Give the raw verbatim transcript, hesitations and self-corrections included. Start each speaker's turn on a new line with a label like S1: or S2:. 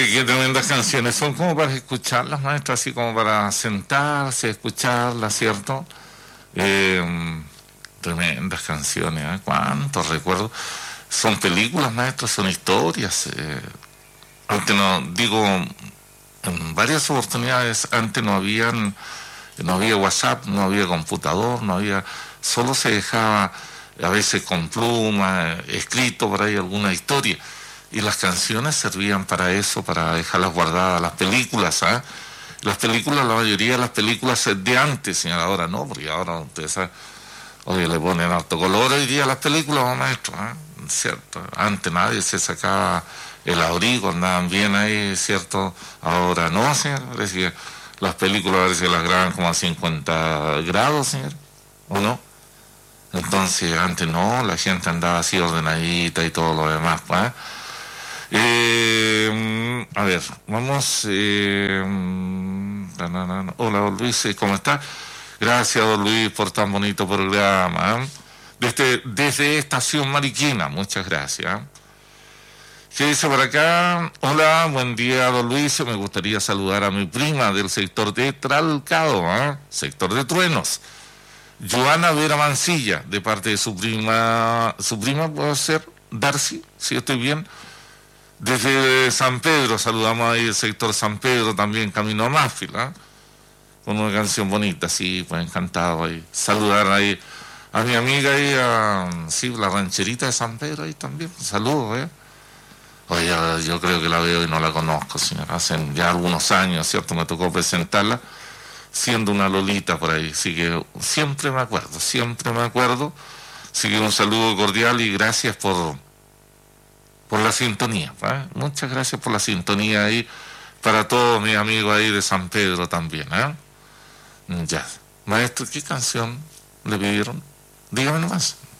S1: Oye, qué tremendas canciones. Son como para escucharlas, maestro, así como para sentarse, escucharlas, ¿cierto? Eh, tremendas canciones, ¿eh? Cuántos recuerdos. Son películas, maestro, son historias. Eh, antes no, digo, en varias oportunidades, antes no habían, no había WhatsApp, no había computador, no había, solo se dejaba a veces con pluma, escrito por ahí alguna historia. Y las canciones servían para eso, para dejarlas guardadas. Las películas, ¿ah? ¿eh? Las películas, la mayoría de las películas de antes, señora, ahora no, porque ahora ustedes saben, oye, le ponen harto color hoy día a las películas, oh, maestro, ¿eh? ¿Cierto? Antes nadie se sacaba el abrigo, andaban bien ahí, ¿cierto? Ahora no, señor, parece que las películas parece que las graban como a cincuenta grados, señor, ¿o no? Entonces, antes no, la gente andaba así ordenadita y todo lo demás, pues, ¿eh? Eh, a ver, vamos. Eh, hola, don Luis, ¿cómo está? Gracias, don Luis, por tan bonito programa. ¿eh? Desde, desde Estación Mariquina, muchas gracias. ¿Qué dice por acá? Hola, buen día, don Luis. Me gustaría saludar a mi prima del sector de Tralcado, ¿eh? Sector de Truenos. Joana Vera Mancilla, de parte de su prima. ¿Su prima puede ser Darcy? Si estoy bien. Desde San Pedro, saludamos ahí el sector San Pedro, también Camino a Másfil, ¿eh? Con una canción bonita, sí, pues encantado ahí. Saludar ahí a mi amiga ahí, a, sí, la rancherita de San Pedro ahí también, saludos, ¿eh? Oye, yo creo que la veo y no la conozco, señora, hace ya algunos años, ¿cierto? Me tocó presentarla, siendo una lolita por ahí, así que siempre me acuerdo, siempre me acuerdo. Así que un saludo cordial y gracias por... por la sintonía, ¿eh? Muchas gracias por la sintonía ahí, para todos mis amigos ahí de San Pedro también, ¿eh? Ya. Maestro, ¿qué canción le pidieron? Dígame nomás.